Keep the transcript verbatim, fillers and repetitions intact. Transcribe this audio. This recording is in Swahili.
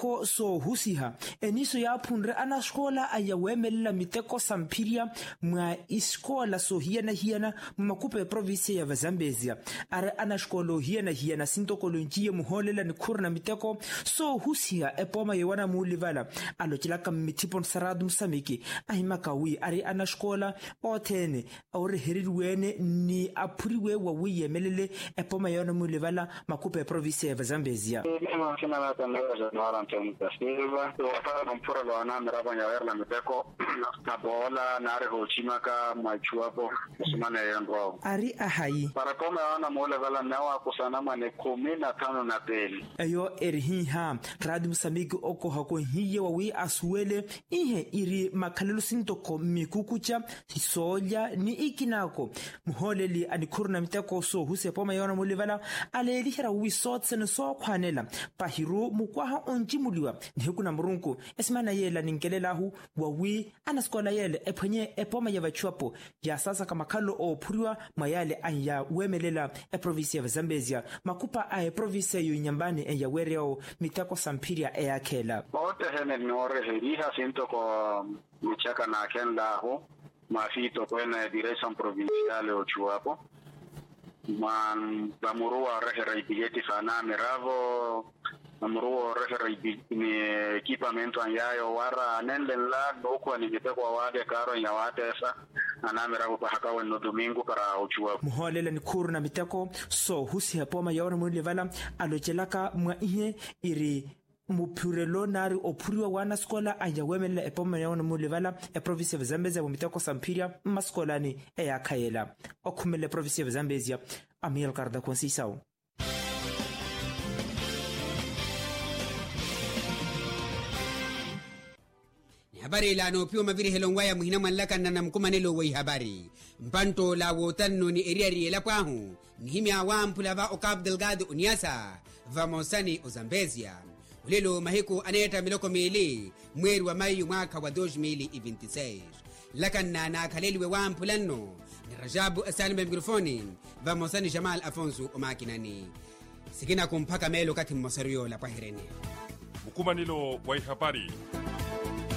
miteko so husiha eniso ya punre ana skola ayawemela miteko sampiria mwa iskola so hiana hiana makupe province ya Zambezia are ana skolo hiana hiana sintokolo njie muholela ni kurna miteko so husiha epoma yewana mulivala alochilaka mitipon saradu msamiki ahimakawi are ana skola otene aure heriwene ni apuriwe wawi yemelele epoma yewana mulivala makupe province ya Zambezia. Mimi sina la tangaza na Antonio Silva wafanya mpora la wana miraba ya la miteko na bola na reho chimaka machuapo simana yandwao ari ahai para kome wana mole vala nawa kusanama ne kumi na tano na peli ayo erhiha radi msamiki oko hako hiye wawi asuele ihe iri makalelo sintoko mikukucha soja ni ikinako muholeli anikurna miteko so huse poma yona mulivala alelihira wisotse no so kwanela pahiru mukwaha onjimuliwa nhekuna murunku esimana yela ninkelelahu wawi anaskola yele ephonye epoma yavachuapo ya sasa kama kalo o puriwa mayale anya wemelela e province ya Zambezia makupa a province yu nyambani e ya wereo mitako sampiria e yakela bote hene nore heriha sinto ko michaka na kendaho mafito kwena direction provinciale o chuapo man bamurua rehera ibigeti sana miravo bamurua rehera ibigini equipamento anyayo wara nende la doko ni miteko wade karo ya watesa anamira kwa hakawa no domingo para ochua muholela ni kurna miteko so husi hapoma yaona mulivala alochelaka mwa ihe iri mupurelo nari opuriwa wana skola anja wemela epoma yaona mulivala e province ya Zambezia miteko sampiria maskolani e yakayela okumele province ya Zambezia Amiel Karda Konsisao. Habari ila no pio maviri helongwaya muhina manlaka na namkumanelo wei habari mpanto la wotanno ni eriari la pahu ni himya wampula va okab delgado uniasa vamosani Zambezia ulelo mahiko aneta miloko mili mweri wa Mayu mwaka wa elfu mbili na ishirini na sita lakanna na kaleliwe wampulanno ni Rajabu Asalimbe mikrofoni vamosani Jamal Afonso omakinani sikina kumpaka melo kati mmosario la pahireni mukumanilo wa habari